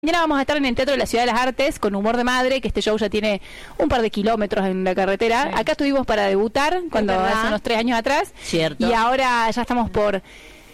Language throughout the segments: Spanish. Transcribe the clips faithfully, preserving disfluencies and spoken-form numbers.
Mañana vamos a estar en el Teatro de la Ciudad de las Artes con Humor de Madre, que este show ya tiene un par de kilómetros en la carretera. Sí. Acá estuvimos para debutar cuando hace unos tres años atrás. Cierto. Y ahora ya estamos por...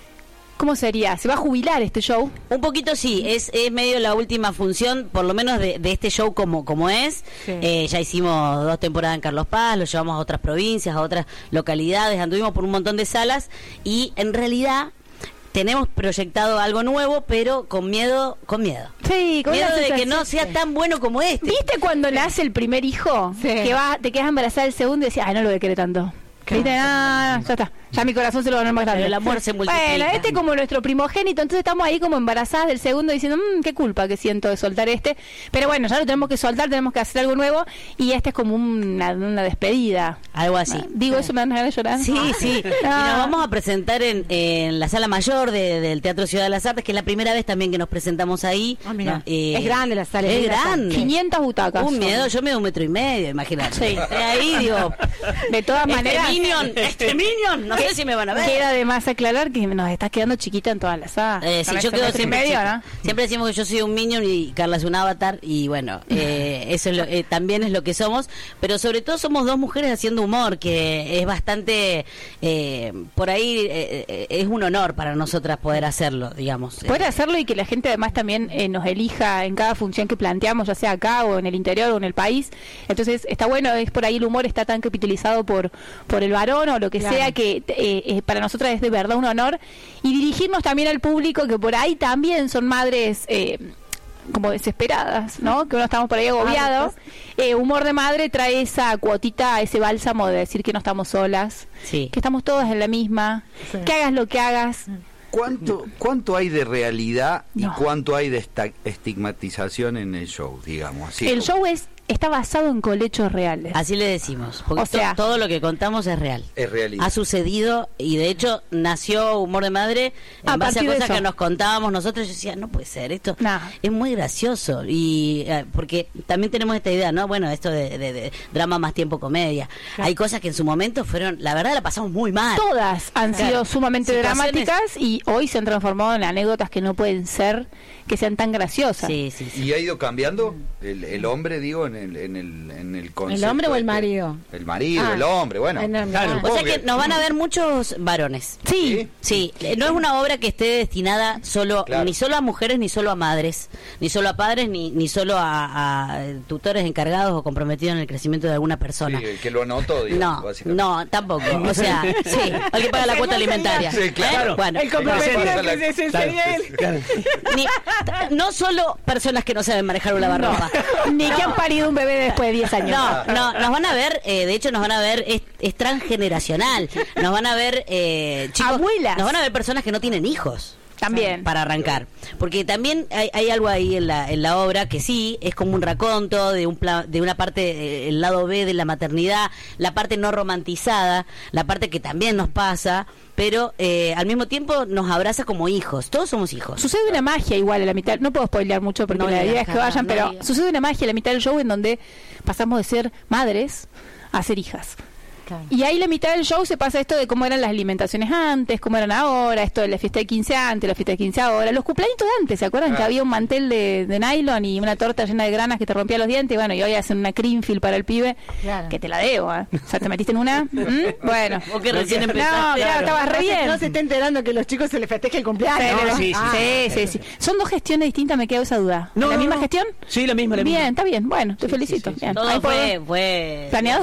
¿Cómo sería? ¿Se va a jubilar este show? Un poquito sí, es, es medio la última función, por lo menos de, de este show como, como es. Sí. Eh, ya hicimos dos temporadas en Carlos Paz, lo llevamos a otras provincias, a otras localidades, anduvimos por un montón de salas y en realidad... tenemos proyectado algo nuevo, pero con miedo, con miedo. Sí, con miedo de que no sea tan bueno como este. ¿Viste cuando sí. nace el primer hijo? Sí. Que va, te quedas embarazada el segundo y decís, ay, no lo voy a querer tanto. ¿Viste? Ah, ya está. Ya mi corazón se lo va a ganar más grande. Pero el amor se multiplica. Bueno, este es como nuestro primogénito, entonces estamos ahí como embarazadas del segundo diciendo, mmm, qué culpa que siento de soltar este. Pero bueno, ya lo tenemos que soltar, tenemos que hacer algo nuevo y este es como una, una despedida. Algo así. Digo, sí. Eso me dan ganas de llorar. Sí, sí. Ah. Y nos vamos a presentar en, en la Sala Mayor de, del Teatro Ciudad de las Artes, que es la primera vez también que nos presentamos ahí. Oh, mira. Eh, es grande la sala. Es grande. quinientas butacas. Un miedo, yo mido un metro y medio, imagínate. Sí. Ahí digo, de todas este maneras. Minion, este Minion, no sé si me van a ver. Queda de más aclarar que nos estás quedando chiquita en todas las salas. Eh, sí, yo quedo siempre medio, ¿no? Siempre decimos que yo soy un Minion y Carla es un avatar y bueno, eh, eso es lo, eh, también es lo que somos, pero sobre todo somos dos mujeres haciendo humor, que es bastante, eh, por ahí eh, es un honor para nosotras poder hacerlo, digamos. Poder hacerlo y que la gente además también eh, nos elija en cada función que planteamos, ya sea acá o en el interior o en el país. Entonces está bueno, es por ahí el humor está tan capitalizado por, por el varón o lo que claro. sea, que eh, eh, para nosotras es de verdad un honor, y dirigirnos también al público que por ahí también son madres eh, como desesperadas, ¿no? Que uno estamos por ahí agobiados. Eh, Humor de Madre trae esa cuotita, ese bálsamo de decir que no estamos solas, sí. que estamos todas en la misma, sí. que hagas lo que hagas. ¿Cuánto, ¿Cuánto hay de realidad y no. cuánto hay de esta estigmatización en el show, digamos? Así el como... show es está basado en colechos reales. Así le decimos, porque o sea, to, todo lo que contamos es real. Es realidad. Ha sucedido y de hecho nació Humor de Madre en a base a cosas que nos contábamos nosotros. Yo decía, no puede ser, esto nah. es muy gracioso. Y eh, porque también tenemos esta idea, ¿no? Bueno, esto de, de, de drama más tiempo comedia. Claro. Hay cosas que en su momento fueron, la verdad la pasamos muy mal. Todas han claro. sido sumamente Situaciones... dramáticas y hoy se han transformado en anécdotas que no pueden ser, que sean tan graciosas. Sí, sí, sí. ¿Y ha ido cambiando el, el hombre, digo, en el, en el en el concepto? ¿El hombre o el este? marido? El marido, ah. el hombre, bueno. Claro. O sea que nos van a ver muchos varones. Sí, sí. sí. No es una obra que esté destinada solo claro. ni solo a mujeres, ni solo a madres, ni solo a padres, ni ni solo a, a tutores encargados o comprometidos en el crecimiento de alguna persona. Sí, el que lo anotó, digamos, no, no, tampoco. O sea, sí, el que paga la cuota alimentaria. Sí, claro. ¿Eh? Bueno, el comprometido que es el claro. Ni, no solo personas que no saben manejar un lavarropa, no. ni no. que han parido un bebé después de diez años. No, no, nos van a ver, eh, de hecho nos van a ver, es, es transgeneracional, nos van a ver eh, chicos, abuelas, nos van a ver personas que no tienen hijos. También. Para arrancar. Porque también hay, hay algo ahí en la, en la obra que sí, es como un raconto de un pla, de una parte, eh, el lado B de la maternidad, la parte no romantizada, la parte que también nos pasa, pero eh, al mismo tiempo nos abraza como hijos. Todos somos hijos. Sucede una magia igual a la mitad, no puedo spoilear mucho porque no la idea es que vayan, no pero digas. Sucede una magia a la mitad del show en donde pasamos de ser madres a ser hijas. Claro. Y ahí la mitad del show se pasa esto de cómo eran las alimentaciones antes, cómo eran ahora, esto de la fiesta de quince antes, la fiesta de quince ahora, los cumpleaños de antes, ¿se acuerdan? Ah. Que había un mantel de, de nylon y una torta llena de granas que te rompía los dientes, y bueno, y hoy hacen una Creamfield para el pibe, claro. que te la debo, ¿eh? O sea, te metiste en una, ¿Mm? Bueno. ¿O que recién empezaste? No, claro, estabas re bien. No se está enterando que los chicos se les festeje el cumpleaños. No, ¿no? sí, sí, ah. sí, sí, sí. Son dos gestiones distintas, me quedo esa duda. No, ¿La no, misma no. gestión? Sí, la misma, la misma. Bien, está bien, bueno, te sí, felicito. Sí, sí, sí. Bien. Todo fue, fue... ¿Planeado?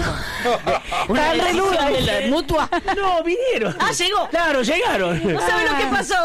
Una decisión de la mutua. No, vinieron. Ah, llegó. Claro, llegaron. No ah. saben lo que pasó,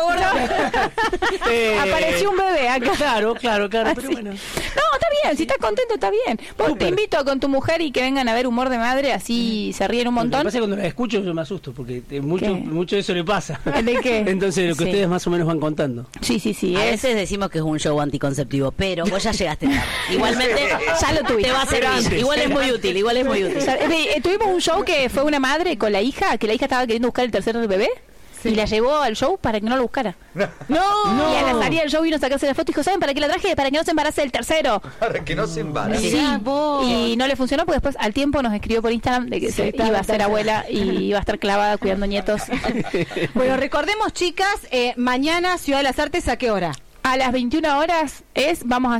gordo. eh, Apareció un bebé acá. Claro, claro, claro, ah, pero sí. bueno. No, está bien, si estás contento está bien. Vos Super. Te invito con tu mujer y que vengan a ver Humor de Madre, así mm. se ríen un montón. Lo que pasa es que cuando la escucho yo me asusto, porque mucho, mucho de eso le pasa. ¿De qué? Entonces lo que sí. ustedes más o menos van contando. Sí, sí, sí. A es... veces decimos que es un show anticonceptivo, pero vos ya llegaste tarde. Igualmente, ya lo tuviste. Te va a servir. Igual es muy útil, igual es muy útil. Eh, tuvimos un show que fue una madre con la hija, que la hija estaba queriendo buscar el tercer bebé. Sí. Y la llevó al show para que no lo buscara. No. no. Y a la salida del show vino a sacarse la foto y dijo, ¿saben para qué la traje? Para que no se embarace el tercero. Para que no se embarace. Sí. Y no le funcionó porque después al tiempo nos escribió por Instagram de que sí, se iba a ser abuela y iba a estar clavada cuidando nietos. Bueno, recordemos, chicas, eh, mañana Ciudad de las Artes, ¿a qué hora? a las veintiuna horas es, vamos a